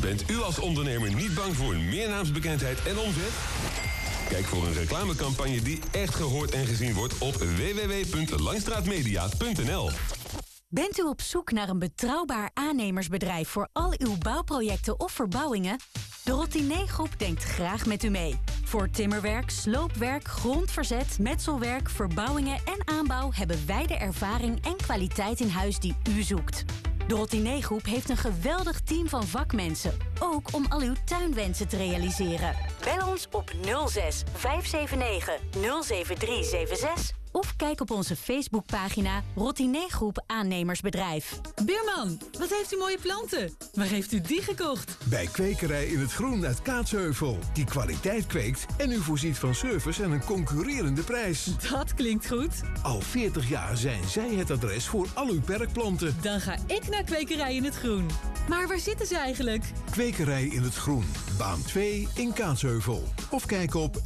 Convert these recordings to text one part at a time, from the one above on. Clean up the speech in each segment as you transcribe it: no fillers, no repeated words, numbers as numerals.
Bent u als ondernemer niet bang voor meer naamsbekendheid en omzet? Kijk voor een reclamecampagne die echt gehoord en gezien wordt op www.langstraatmedia.nl. Bent u op zoek naar een betrouwbaar aannemersbedrijf voor al uw bouwprojecten of verbouwingen? De Rottine Groep denkt graag met u mee. Voor timmerwerk, sloopwerk, grondverzet, metselwerk, verbouwingen en aanbouw hebben wij de ervaring en kwaliteit in huis die u zoekt. De Rottine Groep heeft een geweldig team van vakmensen, ook om al uw tuinwensen te realiseren. Bel ons op 06 579 07376 of kijk op onze Facebookpagina Rottine Groep Aannemersbedrijf. Buurman, wat heeft u mooie planten? Waar heeft u die gekocht? Bij Kwekerij in het Groen uit Kaatsheuvel. Die kwaliteit kweekt en u voorziet van service en een concurrerende prijs. Dat klinkt goed. Al 40 jaar zijn zij het adres voor al uw perkplanten. Dan ga ik naar Kwekerij in het Groen. Maar waar zitten ze eigenlijk? Kwekerij in het Groen, baan 2 in Kaatsheuvel. Of kijk op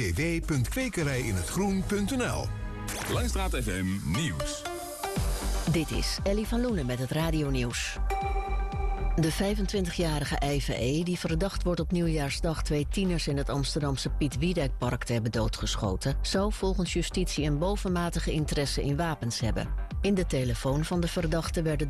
www.kwekerijinhetgroen.nl. Langstraat FM Nieuws. Dit is Ellie van Loenen met het radionieuws. De 25-jarige Eive E., die verdacht wordt op nieuwjaarsdag 2 tieners in het Amsterdamse Piet Wiedeckpark te hebben doodgeschoten, zou volgens justitie een bovenmatige interesse in wapens hebben. In de telefoon van de verdachte werden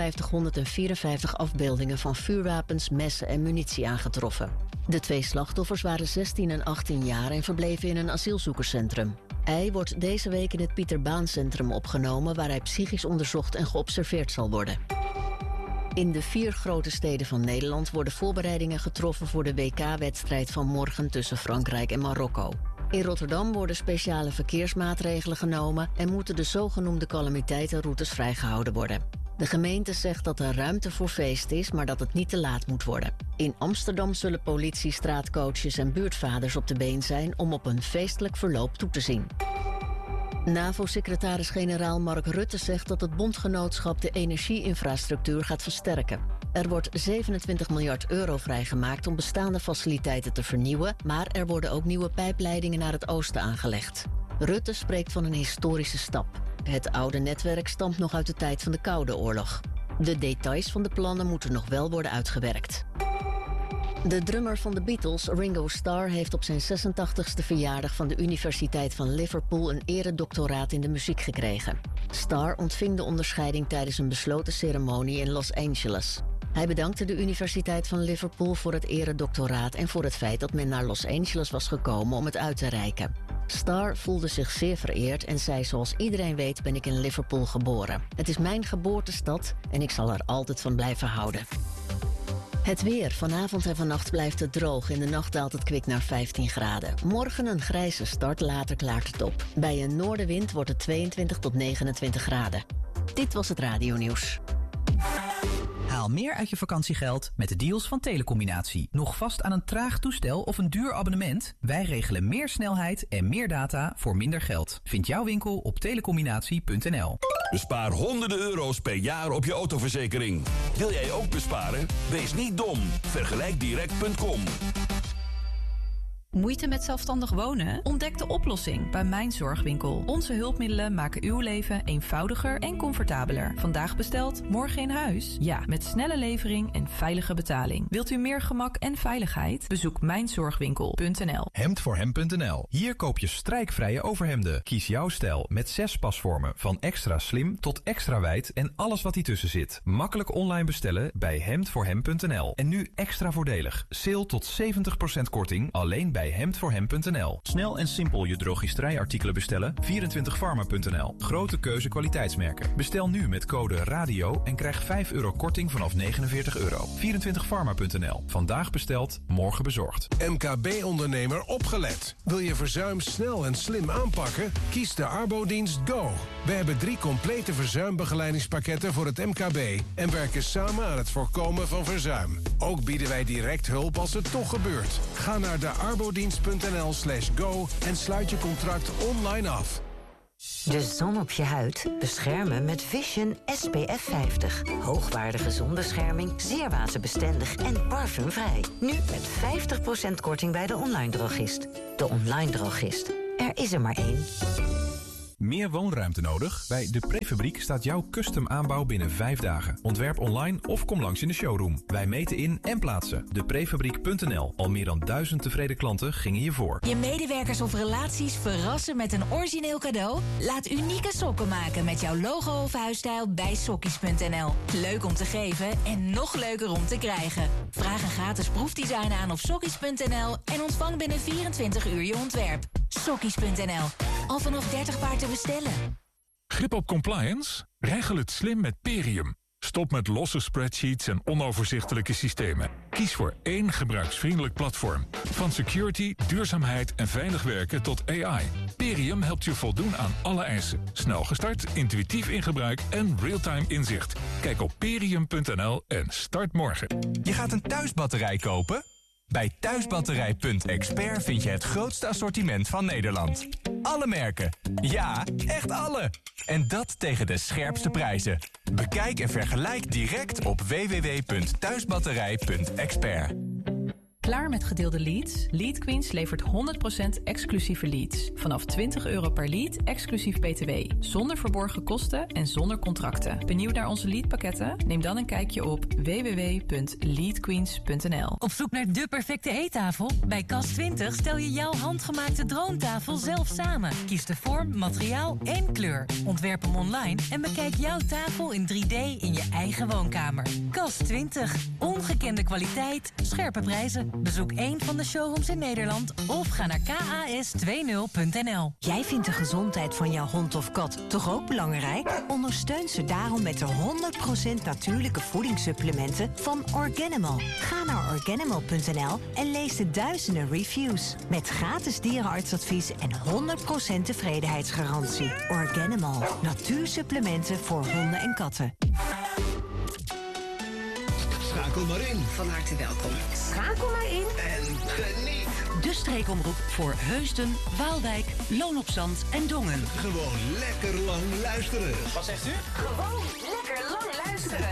5354 afbeeldingen van vuurwapens, messen en munitie aangetroffen. De 2 slachtoffers waren 16 en 18 jaar en verbleven in een asielzoekerscentrum. Hij wordt deze week in het Pieter Baan Centrum opgenomen, waar hij psychisch onderzocht en geobserveerd zal worden. In de 4 grote steden van Nederland worden voorbereidingen getroffen voor de WK-wedstrijd van morgen tussen Frankrijk en Marokko. In Rotterdam worden speciale verkeersmaatregelen genomen en moeten de zogenoemde calamiteitenroutes vrijgehouden worden. De gemeente zegt dat er ruimte voor feest is, maar dat het niet te laat moet worden. In Amsterdam zullen politie, straatcoaches en buurtvaders op de been zijn om op een feestelijk verloop toe te zien. NAVO-secretaris-generaal Mark Rutte zegt dat het bondgenootschap de energieinfrastructuur gaat versterken. Er wordt 27 miljard euro vrijgemaakt om bestaande faciliteiten te vernieuwen, maar er worden ook nieuwe pijpleidingen naar het oosten aangelegd. Rutte spreekt van een historische stap. Het oude netwerk stamt nog uit de tijd van de Koude Oorlog. De details van de plannen moeten nog wel worden uitgewerkt. De drummer van de Beatles, Ringo Starr, heeft op zijn 86e verjaardag van de Universiteit van Liverpool een eredoctoraat in de muziek gekregen. Starr ontving de onderscheiding tijdens een besloten ceremonie in Los Angeles. Hij bedankte de Universiteit van Liverpool voor het eredoctoraat en voor het feit dat men naar Los Angeles was gekomen om het uit te reiken. Starr voelde zich zeer vereerd en zei: zoals iedereen weet ben ik in Liverpool geboren. Het is mijn geboortestad en ik zal er altijd van blijven houden. Het weer. Vanavond en vannacht blijft het droog. In de nacht daalt het kwik naar 15 graden. Morgen een grijze start, later klaart het op. Bij een noordenwind wordt het 22 tot 29 graden. Dit was het radionieuws. Haal meer uit je vakantiegeld met de deals van Telecombinatie. Nog vast aan een traag toestel of een duur abonnement? Wij regelen meer snelheid en meer data voor minder geld. Vind jouw winkel op telecombinatie.nl. Bespaar honderden euro's per jaar op je autoverzekering. Wil jij ook besparen? Wees niet dom. Vergelijkdirect.com. Moeite met zelfstandig wonen? Ontdek de oplossing bij Mijn Zorgwinkel. Onze hulpmiddelen maken uw leven eenvoudiger en comfortabeler. Vandaag besteld, morgen in huis? Ja, met snelle levering en veilige betaling. Wilt u meer gemak en veiligheid? Bezoek mijnzorgwinkel.nl. Hemdvoorhem.nl. Hier koop je strijkvrije overhemden. Kies jouw stijl met 6 pasvormen, van extra slim tot extra wijd en alles wat hiertussen zit. Makkelijk online bestellen bij hemdvoorhem.nl. En nu extra voordelig. Sale tot 70% korting alleen bij hemdvoorhem.nl. Snel en simpel je drogisterij-artikelen bestellen. 24pharma.nl. Grote keuze kwaliteitsmerken. Bestel nu met code RADIO en krijg €5 korting vanaf €49. 24pharma.nl. Vandaag besteld, morgen bezorgd. MKB-ondernemer opgelet. Wil je verzuim snel en slim aanpakken? Kies de Arbodienst Go. We hebben 3 complete verzuimbegeleidingspakketten voor het MKB en werken samen aan het voorkomen van verzuim. Ook bieden wij direct hulp als het toch gebeurt. Ga naar de arbodienst.nl/go en sluit je contract online af. De zon op je huid beschermen met Vision SPF 50. Hoogwaardige zonbescherming, zeer waterbestendig en parfumvrij. Nu met 50% korting bij de online drogist. De online drogist. Er is er maar één. Meer woonruimte nodig? Bij De Prefabriek staat jouw custom aanbouw binnen 5 dagen. Ontwerp online of kom langs in de showroom. Wij meten in en plaatsen. Deprefabriek.nl. Al meer dan 1000 tevreden klanten gingen hiervoor. Je medewerkers of relaties verrassen met een origineel cadeau? Laat unieke sokken maken met jouw logo of huisstijl bij Sokkies.nl. Leuk om te geven en nog leuker om te krijgen. Vraag een gratis proefdesign aan op Sokkies.nl en ontvang binnen 24 uur je ontwerp. Sokkies.nl. Al vanaf 30 paar te bestellen. Grip op compliance? Regel het slim met Perium. Stop met losse spreadsheets en onoverzichtelijke systemen. Kies voor één gebruiksvriendelijk platform. Van security, duurzaamheid en veilig werken tot AI. Perium helpt je voldoen aan alle eisen. Snel gestart, intuïtief in gebruik en real-time inzicht. Kijk op perium.nl en start morgen. Je gaat een thuisbatterij kopen? Bij Thuisbatterij.expert vind je het grootste assortiment van Nederland. Alle merken. Ja, echt alle. En dat tegen de scherpste prijzen. Bekijk en vergelijk direct op www.thuisbatterij.expert. Klaar met gedeelde leads? Lead Queens levert 100% exclusieve leads. Vanaf €20 per lead, exclusief BTW. Zonder verborgen kosten en zonder contracten. Benieuwd naar onze leadpakketten? Neem dan een kijkje op www.leadqueens.nl. Op zoek naar de perfecte eettafel? Bij Cas20 stel je jouw handgemaakte droomtafel zelf samen. Kies de vorm, materiaal en kleur. Ontwerp hem online en bekijk jouw tafel in 3D in je eigen woonkamer. Cas20. Ongekende kwaliteit, scherpe prijzen. Bezoek één van de showrooms in Nederland of ga naar kas20.nl. Jij vindt de gezondheid van jouw hond of kat toch ook belangrijk? Ondersteun ze daarom met de 100% natuurlijke voedingssupplementen van Organimal. Ga naar Organimal.nl en lees de duizenden reviews. Met gratis dierenartsadvies en 100% tevredenheidsgarantie. Organimal. Natuursupplementen voor honden en katten. Schakel maar in. Van harte welkom. Schakel maar in. En geniet. De streekomroep voor Heusden, Waalwijk, Loon op Zand en Dongen. Gewoon lekker lang luisteren. Wat zegt u? Gewoon lekker lang luisteren.